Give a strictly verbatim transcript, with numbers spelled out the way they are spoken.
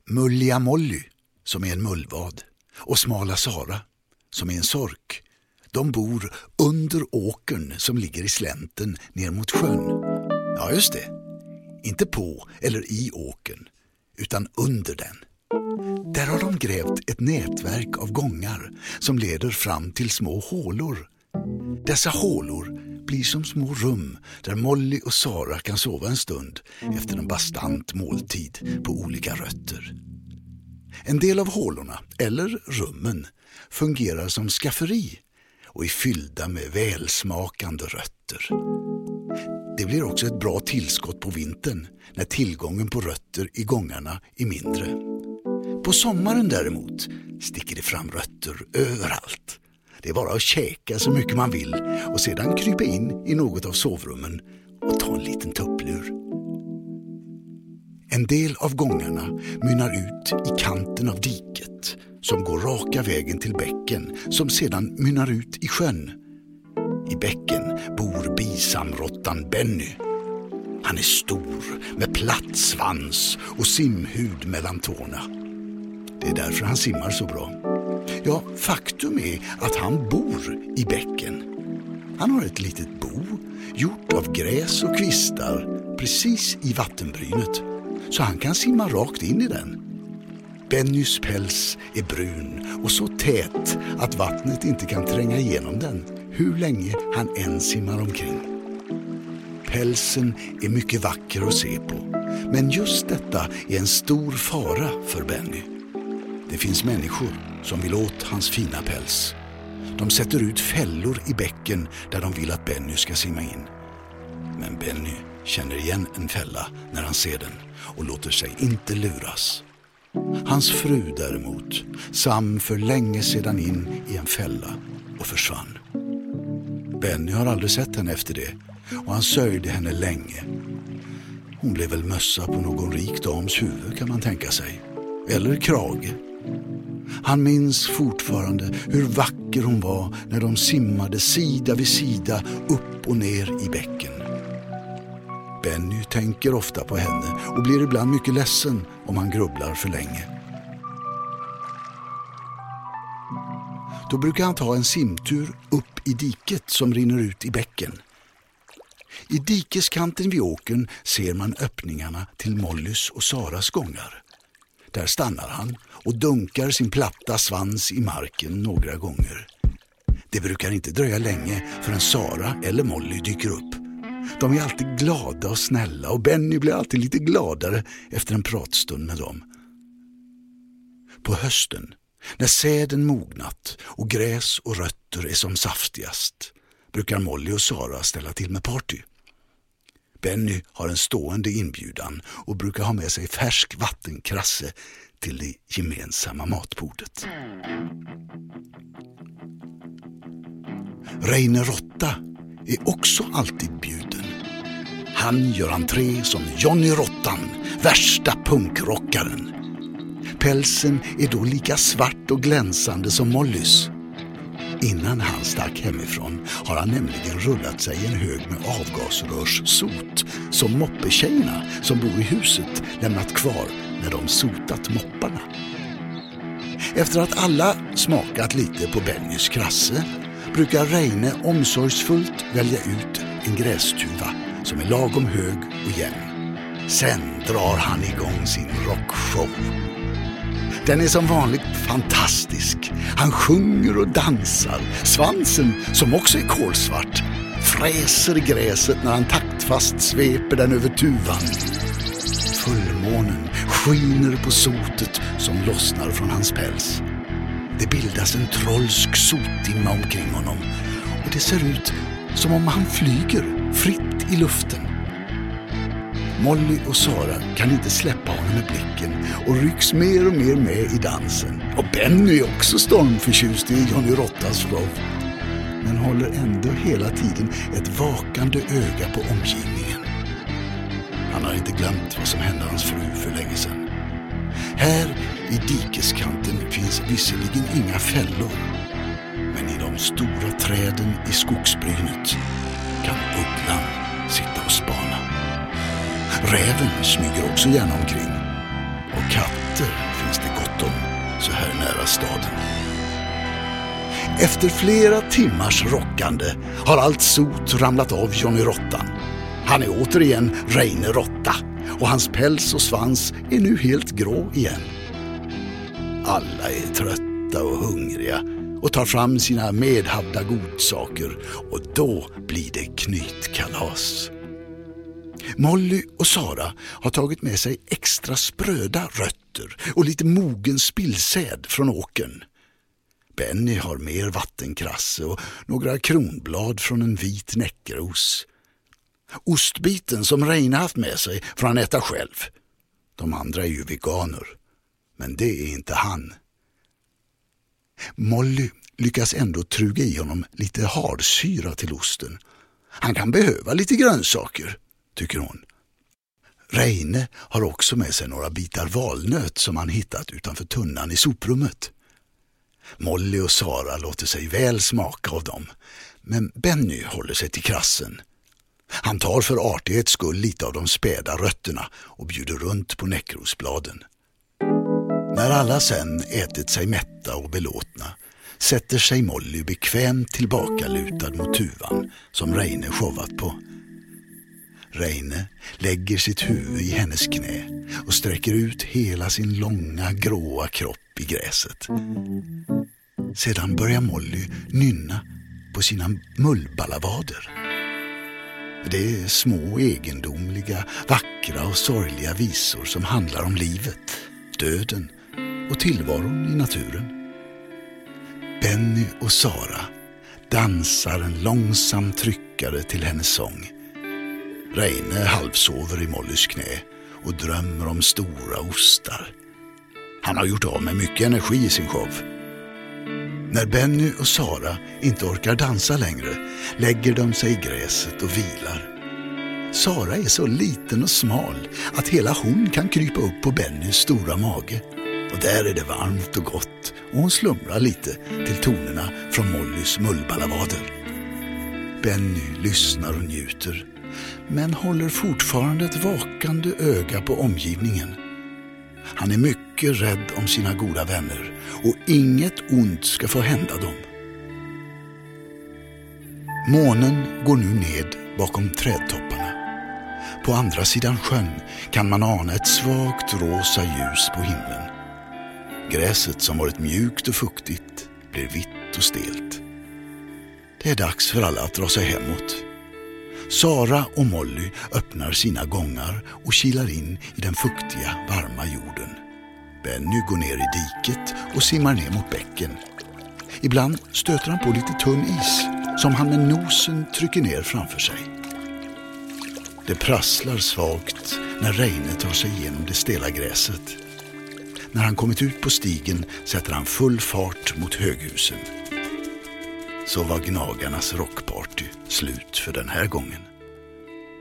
Mulliga Molly, som är en mullvad, och Smala Sara, som är en sork. De bor under åkern som ligger i slänten ner mot sjön. Ja, just det. Inte på eller i åkern, utan under den. Där har de grävt ett nätverk av gångar som leder fram till små hålor. Dessa hålor blir som små rum där Molly och Sara kan sova en stund efter en bastant måltid på olika rötter. En del av hålorna, eller rummen, fungerar som skafferi och är fyllda med välsmakande rötter. Det blir också ett bra tillskott på vintern när tillgången på rötter i gångarna är mindre. På sommaren däremot sticker det fram rötter överallt. Det är bara att käka så mycket man vill och sedan krypa in i något av sovrummen och ta en liten tupplur. En del av gångarna mynnar ut i kanten av diket som går raka vägen till bäcken som sedan mynnar ut i sjön. I bäcken bor bisamrottan Benny. Han är stor med platt svans och simhud mellan tårna. Det är därför han simmar så bra. Ja, faktum är att han bor i bäcken. Han har ett litet bo gjort av gräs och kvistar precis i vattenbrynet så han kan simma rakt in i den. Bennys päls är brun och så tät att vattnet inte kan tränga igenom den hur länge han än simmar omkring. Pälsen är mycket vacker att se på, men just detta är en stor fara för Benny. Det finns människor som vill åt hans fina päls. De sätter ut fällor i bäcken där de vill att Benny ska simma in. Men Benny känner igen en fälla när han ser den och låter sig inte luras. Hans fru däremot sam för länge sedan in i en fälla och försvann. Benny har aldrig sett henne efter det och han sörjde henne länge. Hon blev väl mössa på någon rik dams huvud kan man tänka sig. Eller krage. Han minns fortfarande hur vacker hon var när de simmade sida vid sida upp och ner i bäcken. Benny tänker ofta på henne och blir ibland mycket ledsen om han grubblar för länge. Då brukar han ta en simtur upp i diket som rinner ut i bäcken. I dikeskanten vid åkern ser man öppningarna till Mollys och Saras gångar. Där stannar han och dunkar sin platta svans i marken några gånger. Det brukar inte dröja länge förrän Sara eller Molly dyker upp. De är alltid glada och snälla och Benny blir alltid lite gladare efter en pratstund med dem. På hösten, när säden mognat och gräs och rötter är som saftigast, brukar Molly och Sara ställa till med party. Benny har en stående inbjudan och brukar ha med sig färsk vattenkrasse till det gemensamma matbordet. Reine Råtta är också alltid bjuden. Han gör entré som Johnny Råttan, värsta punkrockaren. Pälsen är då lika svart och glänsande som Mollys. Innan han stack hemifrån har han nämligen rullat sig en hög med avgasrörssot som moppetjejerna som bor i huset lämnat kvar när de sotat mopparna. Efter att alla smakat lite på Bennys krasse brukar Reine omsorgsfullt välja ut en grästuva som är lagom hög och jämn. Sen drar han igång sin rockshow. Den är som vanligt fantastisk. Han sjunger och dansar. Svansen, som också är kolsvart, fräser i gräset när han taktfast sveper den över tuvan. Fullmånen skiner på sotet som lossnar från hans päls. Det bildas en trollsk sotdimma omkring honom och det ser ut som om han flyger fritt i luften. Molly och Sara kan inte släppa honom med blicken och rycks mer och mer med i dansen. Och Benny är också stormförtjust i Johnny Råttas show, men håller ändå hela tiden ett vakande öga på omgivningen. Han har inte glömt vad som hände hans fru för länge sedan. Här i dikeskanten finns visserligen inga fällor, men i de stora träden i skogsbrynet kan ugglan sitta och spana. Räven smyger också gärna omkring och katten råttor finns det gott om så här nära staden. Efter flera timmars rockande har allt sot ramlat av Johnny Råttan. Han är återigen Reine Råtta och hans päls och svans är nu helt grå igen. Alla är trötta och hungriga och tar fram sina medhavda godsaker, och då blir det knytkalas. Molly och Sara har tagit med sig extra spröda rötter och lite mogen spillsäd från åkern. Benny har mer vattenkrasse och några kronblad från en vit näckros. Ostbiten som Reine haft med sig får han äta själv. De andra är ju veganer, men det är inte han. Molly lyckas ändå truga i honom lite harsyra till osten. Han kan behöva lite grönsaker, tycker hon. Reine har också med sig några bitar valnöt som han hittat utanför tunnan i soprummet. Molly och Sara låter sig väl smaka av dem, men Benny håller sig till krassen. Han tar för artighets skull lite av de späda rötterna och bjuder runt på näckrosbladen. När alla sen ätit sig mätta och belåtna sätter sig Molly bekvämt tillbaka lutad mot tuvan som Reine showat på. Reine lägger sitt huvud i hennes knä och sträcker ut hela sin långa gråa kropp i gräset. Sedan börjar Molly nynna på sina mullballavader. Det är små, egendomliga, vackra och sorgliga visor som handlar om livet, döden och tillvaron i naturen. Benny och Sara dansar en långsam tryckare till hennes sång. Reine halvsover i Mollys knä och drömmer om stora ostar. Han har gjort av med mycket energi i sin show. När Benny och Sara inte orkar dansa längre lägger de sig i gräset och vilar. Sara är så liten och smal att hela hon kan krypa upp på Bennys stora mage. Och där är det varmt och gott och hon slumrar lite till tonerna från Mollys mullballavader. Benny lyssnar och njuter, men håller fortfarande ett vakande öga på omgivningen. Han är mycket rädd om sina goda vänner och inget ont ska få hända dem. Månen går nu ned bakom trädtopparna. På andra sidan sjön kan man ana ett svagt rosa ljus på himlen. Gräset som varit mjukt och fuktigt blir vitt och stelt. Det är dags för alla att dra sig hemåt. Sara och Molly öppnar sina gångar och kilar in i den fuktiga, varma jorden. Benny går ner i diket och simmar ner mot bäcken. Ibland stöter han på lite tunn is som han med nosen trycker ner framför sig. Det prasslar svagt när Reine tar sig igenom det stela gräset. När han kommit ut på stigen sätter han full fart mot höghusen. Så var gnagarnas rockparty slut för den här gången.